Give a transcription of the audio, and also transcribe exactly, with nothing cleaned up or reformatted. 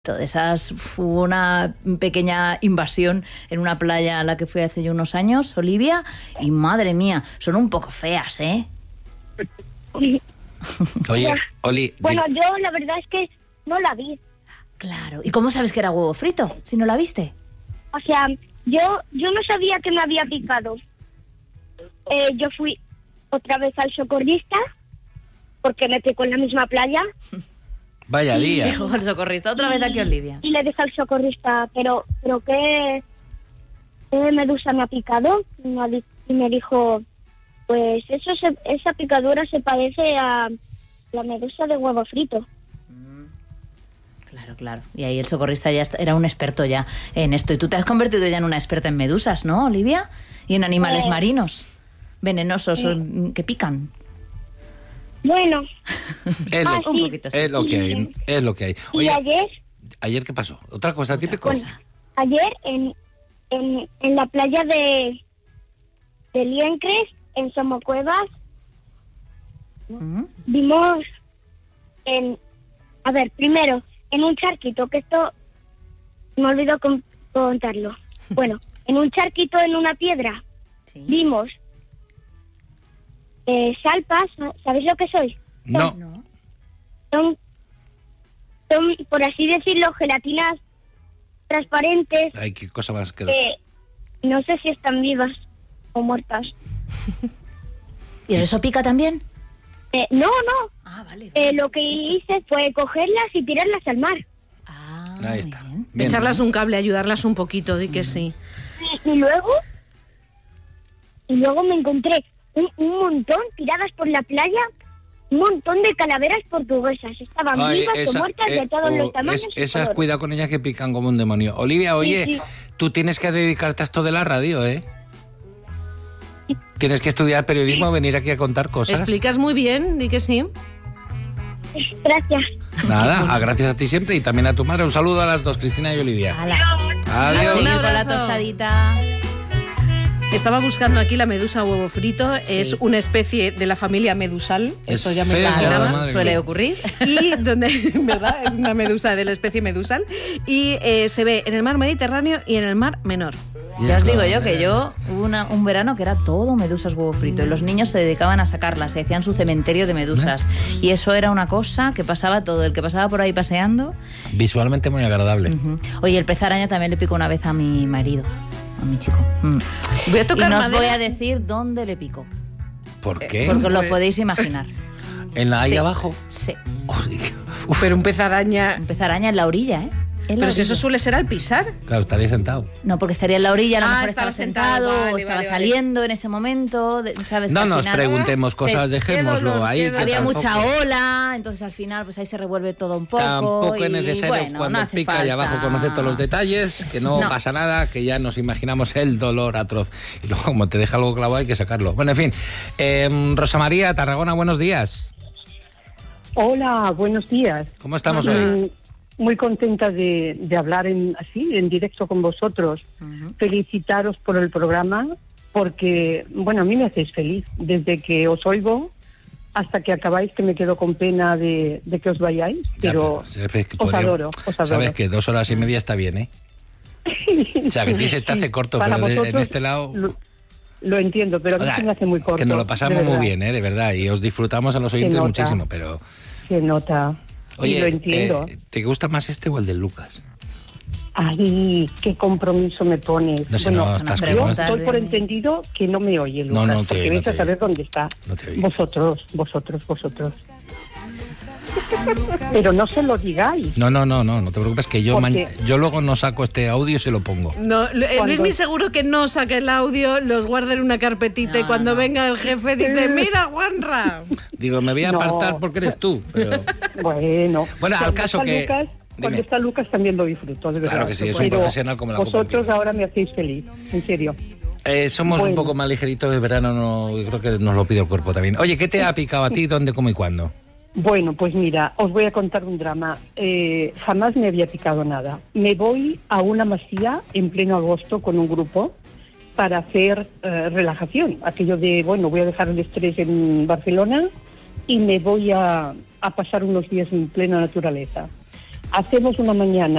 De esas fue una pequeña invasión en una playa a la que fui hace ya unos años, Olivia, y madre mía, son un poco feas, ¿eh? Oye, Oli... Bueno, yo la verdad es que no la vi. Claro, ¿y cómo sabes que era huevo frito, si no la viste? O sea, yo yo no sabía que me había picado. Eh, yo fui otra vez al socorrista, porque me picó en la misma playa. Vaya día. Dijo al socorrista, otra vez aquí, Olivia. Y le dije al socorrista, pero pero ¿qué, qué medusa me ha picado? Y me dijo, pues eso se, esa picadura se parece a la medusa de huevo frito. Claro, claro. Y ahí el socorrista ya era un experto ya en esto. Y tú te has convertido ya en una experta en medusas, ¿no, Olivia? Y en animales eh, marinos, venenosos, eh, que pican. Bueno, es, lo, ah, un sí. poquito, sí. es lo que hay, es lo que hay. Oye, ¿y ayer? ¿Ayer qué pasó? ¿Otra cosa típica? Bueno, ayer en, en, en la playa de, de Liencres, en Somocuevas, uh-huh. vimos en... A ver, primero, en un charquito, que esto me olvidó con, contarlo. Bueno, en un charquito en una piedra, sí. vimos... Eh, salpas, ¿sabéis lo que soy? No. Son, son, por así decirlo, gelatinas transparentes. Ay, qué cosa más que... Eh, no sé si están vivas o muertas. ¿Y eso pica también? Eh, no, no. Ah, vale. vale. Eh, lo que hice fue cogerlas y tirarlas al mar. Ah, ahí está. Bien. Bien, echarlas un cable, ayudarlas un poquito, di que sí. Y, y luego, y luego me encontré Un, un montón tiradas por la playa, un montón de calaveras portuguesas. Estaban Ay, vivas esa, o muertas eh, de todos oh, los tamaños. Es, esas, cuidado con ellas que pican como un demonio. Olivia, oye, sí, sí. tú tienes que dedicarte a esto de la radio, ¿eh? Sí. Tienes que estudiar periodismo y venir aquí a contar cosas. Explicas muy bien, di que sí. Gracias. Nada, a gracias a ti siempre y también a tu madre. Un saludo a las dos, Cristina y Olivia. Adiós. Adiós. Un abrazo. La tostadita. Estaba buscando aquí la medusa huevo frito, sí. es una especie de la familia medusal, es esto ya me feo, imaginaba, suele ocurrir. Y donde, ¿verdad? Es una medusa de la especie medusal y eh, se ve en el mar Mediterráneo y en el mar Menor. Ya os digo yo que yo hubo una, un verano que era todo medusas huevo frito y los niños se dedicaban a sacarlas, se hacían su cementerio de medusas y eso era una cosa que pasaba todo, el que pasaba por ahí paseando. Visualmente muy agradable. Uh-huh. Oye, el pez araña también le picó una vez a mi marido. A mi chico. Mm. Voy a tocar y no madera. os voy a decir dónde le picó. ¿Por qué? Porque os lo podéis imaginar. ¿En la ahí sí. abajo? Sí. Uf, pero un pez araña... Un pez araña en la orilla, ¿eh? En pero la si orilla. eso suele ser al pisar. Claro, estaría sentado. No, porque estaría en la orilla, a lo ah, mejor estaba, estaba sentado, sentado vale, o estaba vale, saliendo vale. en ese momento, ¿sabes? No que nos final, preguntemos cosas, te, dejémoslo dolor, ahí. Había tampoco, mucha ola, entonces al final pues ahí se revuelve todo un poco. Tampoco y, es necesario bueno, cuando no pica falta. y abajo conoce todos los detalles, que no, no pasa nada, que ya nos imaginamos el dolor atroz. Y luego como te deja algo clavado hay que sacarlo. Bueno, en fin, eh, Rosa María, Tarragona, buenos días. Hola, buenos días. ¿Cómo estamos hoy? hoy? Muy contenta de, de hablar en, así, en directo con vosotros. Uh-huh. Felicitaros por el programa, porque, bueno, a mí me hacéis feliz. Desde que os oigo hasta que acabáis, que me quedo con pena de, de que os vayáis, ya, pero, pero que os, podría, adoro, os adoro. Sabes que dos horas y media está bien, ¿eh? O sea, que se te hace corto, para pero de, vosotros, en este lado... Lo, lo entiendo, pero a mí se me hace muy corto. Que nos lo pasamos muy bien, ¿eh? De verdad, y os disfrutamos a los oyentes muchísimo, pero... Se nota. Oye, y lo entiendo. Eh, ¿te gusta más este o el del Lucas? Ay, qué compromiso me pones. No sé, bueno, no, estás yo como... estoy por entendido que no me oye, Lucas, no, no te porque oye, vais no a saber dónde está. No te oye. Vosotros, vosotros, vosotros. Pero no se lo digáis. No, no, no, no, no te preocupes que yo, ma- yo luego no saco este audio y se lo pongo. No, Luismi seguro que no saca el audio, los guarda en una carpetita no, y cuando no. venga el jefe dice, mira, Juanra. Digo, me voy a apartar no. porque eres tú. Pero... Bueno, bueno, al caso que... Lucas, cuando está Lucas también lo disfruto, de verdad. Claro que sí, es un profesional como la vosotros ahora me hacéis feliz, en serio. Eh, somos bueno. un poco más ligeritos de verano, no, yo creo que nos lo pide el cuerpo también. Oye, ¿qué te ha picado a ti? ¿Dónde, cómo y cuándo? Bueno, pues mira, os voy a contar un drama. Eh, jamás me había picado nada. Me voy a una masía en pleno agosto con un grupo para hacer eh, relajación. Aquello de, bueno, voy a dejar el estrés en Barcelona y me voy a, a pasar unos días en plena naturaleza. hacemos una mañana